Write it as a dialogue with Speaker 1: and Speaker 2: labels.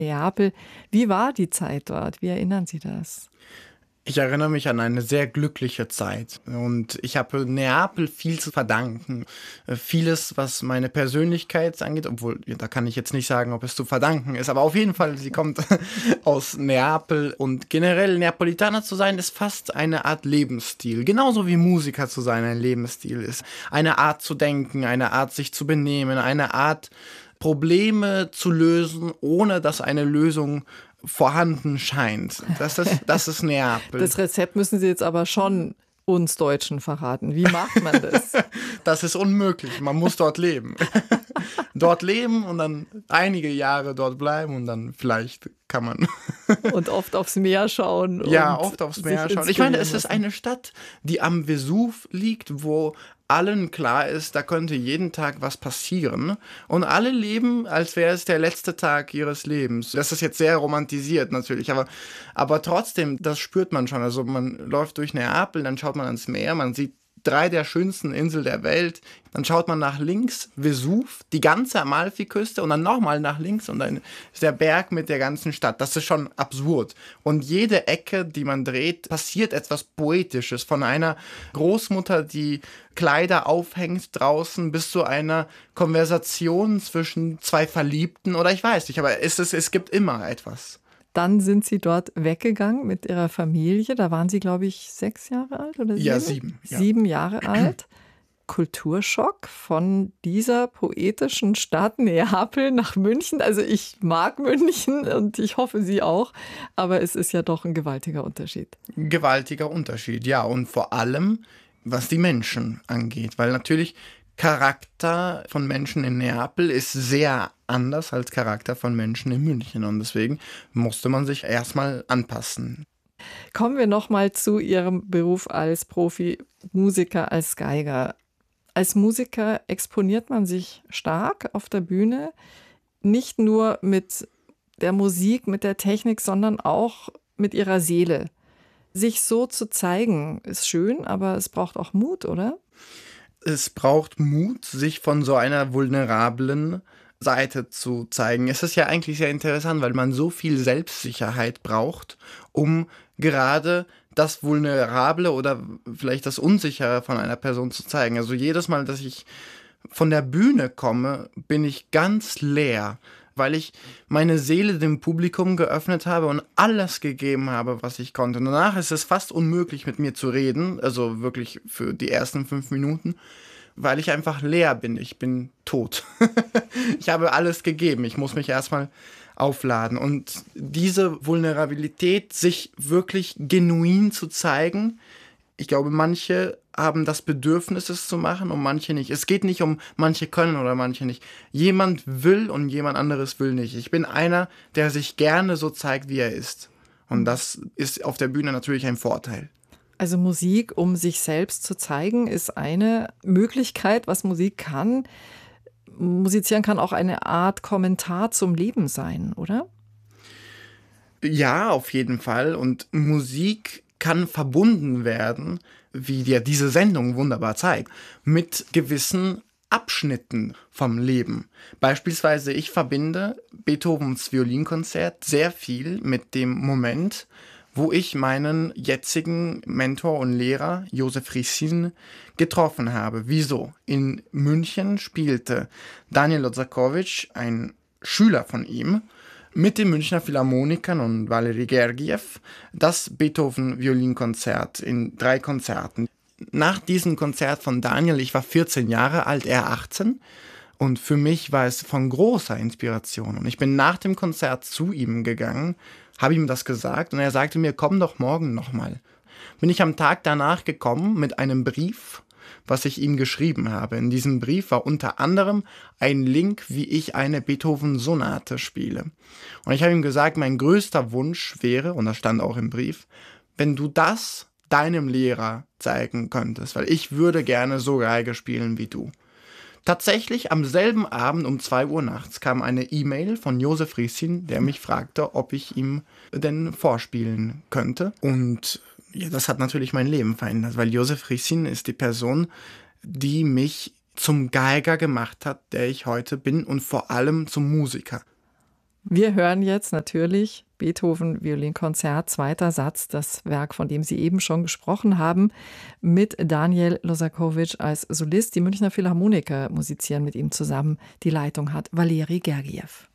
Speaker 1: Neapel. Wie war die Zeit dort? Wie erinnern Sie das?
Speaker 2: Ich erinnere mich an eine sehr glückliche Zeit und ich habe Neapel viel zu verdanken. Vieles, was meine Persönlichkeit angeht, obwohl, ja, da kann ich jetzt nicht sagen, ob es zu verdanken ist, aber auf jeden Fall, sie kommt aus Neapel und generell Neapolitaner zu sein, ist fast eine Art Lebensstil. Genauso wie Musiker zu sein ein Lebensstil ist. Eine Art zu denken, eine Art sich zu benehmen, eine Art Probleme zu lösen, ohne dass eine Lösung vorhanden scheint. Das ist Neapel.
Speaker 1: Das Rezept müssen Sie jetzt aber schon uns Deutschen verraten. Wie macht man das?
Speaker 2: Das ist unmöglich. Man muss dort leben. Dort leben und dann einige Jahre dort bleiben und dann vielleicht kann man.
Speaker 1: Und oft aufs Meer schauen.
Speaker 2: Ja,
Speaker 1: und
Speaker 2: oft aufs
Speaker 1: sich
Speaker 2: Meer schauen. Ich
Speaker 1: inspirieren
Speaker 2: meine, es ist
Speaker 1: lassen.
Speaker 2: eine Stadt, die am Vesuv liegt, wo allen klar ist, da könnte jeden Tag was passieren. Und alle leben, als wäre es der letzte Tag ihres Lebens. Das ist jetzt sehr romantisiert natürlich, aber trotzdem, das spürt man schon. Also man läuft durch Neapel, dann schaut man ans Meer, man sieht 3 der schönsten Inseln der Welt. Dann schaut man nach links, Vesuv, die ganze Amalfiküste und dann nochmal nach links und dann ist der Berg mit der ganzen Stadt. Das ist schon absurd. Und jede Ecke, die man dreht, passiert etwas Poetisches. Von einer Großmutter, die Kleider aufhängt draußen, bis zu einer Konversation zwischen 2 Verliebten oder ich weiß nicht, aber es gibt immer etwas.
Speaker 1: Dann sind Sie dort weggegangen mit Ihrer Familie. Da waren Sie, glaube ich, 6 Jahre alt oder 7?
Speaker 2: Ja, 7. Ja.
Speaker 1: 7 Jahre alt. Kulturschock von dieser poetischen Stadt Neapel nach München. Also ich mag München und ich hoffe, Sie auch. Aber es ist ja doch ein gewaltiger Unterschied.
Speaker 2: Gewaltiger Unterschied, ja. Und vor allem, was die Menschen angeht. Weil natürlich Charakter von Menschen in Neapel ist sehr anders als Charakter von Menschen in München. Und deswegen musste man sich erstmal anpassen.
Speaker 1: Kommen wir noch mal zu Ihrem Beruf als Profimusiker, als Geiger. Als Musiker exponiert man sich stark auf der Bühne, nicht nur mit der Musik, mit der Technik, sondern auch mit ihrer Seele. Sich so zu zeigen, ist schön, aber es braucht auch Mut, oder?
Speaker 2: Es braucht Mut, sich von so einer vulnerablen Seite zu zeigen. Es ist ja eigentlich sehr interessant, weil man so viel Selbstsicherheit braucht, um gerade das Vulnerable oder vielleicht das Unsichere von einer Person zu zeigen. Also jedes Mal, dass ich von der Bühne komme, bin ich ganz leer, weil ich meine Seele dem Publikum geöffnet habe und alles gegeben habe, was ich konnte. Und danach ist es fast unmöglich, mit mir zu reden, also wirklich für die ersten 5 Minuten, weil ich einfach leer bin. Ich bin tot. Ich habe alles gegeben. Ich muss mich erstmal aufladen. Und diese Vulnerabilität, sich wirklich genuin zu zeigen, ich glaube, manche haben das Bedürfnis, es zu machen und manche nicht. Es geht nicht um, manche können oder manche nicht. Jemand will und jemand anderes will nicht. Ich bin einer, der sich gerne so zeigt, wie er ist. Und das ist auf der Bühne natürlich ein Vorteil.
Speaker 1: Also Musik, um sich selbst zu zeigen, ist eine Möglichkeit, was Musik kann. Musizieren kann auch eine Art Kommentar zum Leben sein, oder?
Speaker 2: Ja, auf jeden Fall. Und Musik kann verbunden werden, wie dir diese Sendung wunderbar zeigt, mit gewissen Abschnitten vom Leben. Beispielsweise, ich verbinde Beethovens Violinkonzert sehr viel mit dem Moment, wo ich meinen jetzigen Mentor und Lehrer, Josef Rissin, getroffen habe. Wieso? In München spielte Daniel Ozakovitch, ein Schüler von ihm, mit den Münchner Philharmonikern und Valery Gergiev das Beethoven-Violinkonzert in 3 Konzerten. Nach diesem Konzert von Daniel, ich war 14 Jahre alt, er 18, und für mich war es von großer Inspiration. Und ich bin nach dem Konzert zu ihm gegangen, habe ihm das gesagt und er sagte mir, komm doch morgen nochmal. Bin ich am Tag danach gekommen mit einem Brief, was ich ihm geschrieben habe. In diesem Brief war unter anderem ein Link, wie ich eine Beethoven-Sonate spiele. Und ich habe ihm gesagt, mein größter Wunsch wäre, und das stand auch im Brief, wenn du das deinem Lehrer zeigen könntest, weil ich würde gerne so Geige spielen wie du. Tatsächlich am selben Abend um 2 Uhr nachts kam eine E-Mail von Josef Rissin, der mich fragte, ob ich ihm denn vorspielen könnte. Und ja, das hat natürlich mein Leben verändert, weil Josef Rissin ist die Person, die mich zum Geiger gemacht hat, der ich heute bin und vor allem zum Musiker.
Speaker 1: Wir hören jetzt natürlich Beethoven Violinkonzert, zweiter Satz, das Werk, von dem Sie eben schon gesprochen haben, mit Daniel Losakowitsch als Solist. Die Münchner Philharmoniker musizieren mit ihm zusammen. Die Leitung hat Valeri Gergiev.